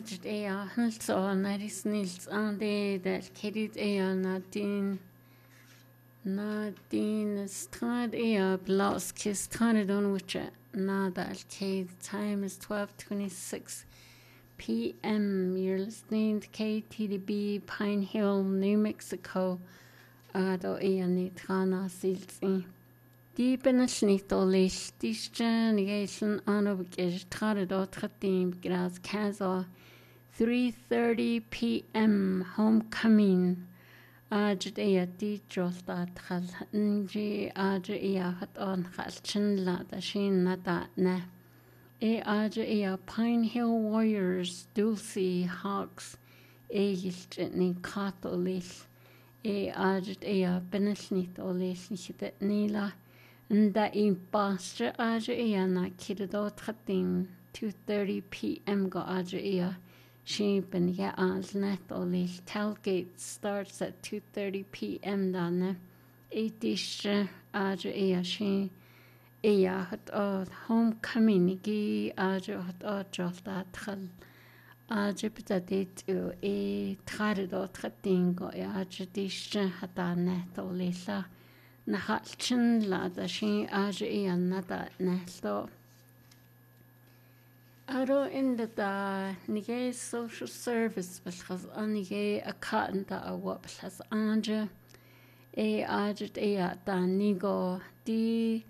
Ajit ea hilso naris nils ande del kedit ea Nadine strad ea blaskis strad on which nada ked time is 12:26 p.m. You're listening to KTDB Pine Hill, New Mexico. Ado ea ni trana silsi. Deep in the snitto lish, disjan negation anobikej trado tratim gras kazo 3:30 p.m. Homecoming. Ajit ea dijos da tral nji ajit ea hat on khalchin la da shin nata ne. Ajit ea Pine Hill Warriors, Dulcie Hawks, gilch ni kato lish. Ajit ea benishnit o lish nishit nila. Nda in bastra ajit ea na kiddo tratim 2:30 p.m. go ajit ea. Sheep and ya net only tailgate starts at 2:30 p.m. Dane. Eightish aja ea she ea hat homecoming gi aja hat jolta tral aja pitatit trado tratingo aja dish hata net only la na halchin la da she aja ea nada nesto. Aro in the nige social service because nige a cotton da a what has anja ajit da nigo di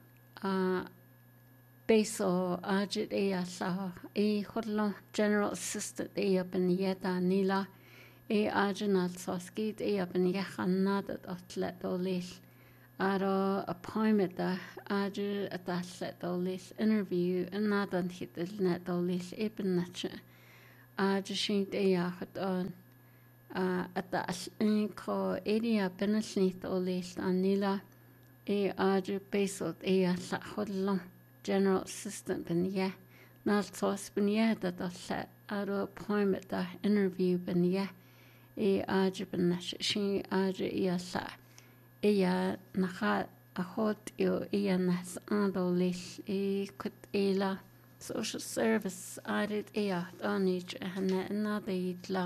beso ajit sa hodlo general assistant up in yeta nila ajinal soskit up in yahanada atlet olish. Aro appointment da ajir ataslet olis interview and nadan hit the net olis eben natche ajir shint hat on atas inko area benasnit olis anila ajir besot sa hodlong general assistant ben nal sos ben that atlet aro appointment da interview ben ajir ben natche shin ajir sa naha a hot nas andolish kut ela social service added onich hana another itla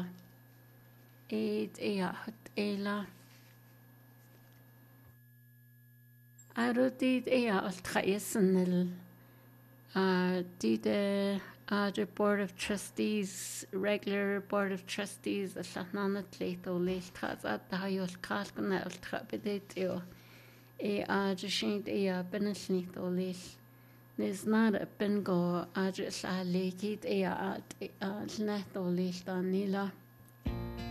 hot ela arudid altrayesnel did the board of trustees, regular board of trustees, a shananatlito late has at the hayol kalkanel trapeditio. Ajashint benishnito lish. There's not a bingo, ajus a lekit at neto lish danila.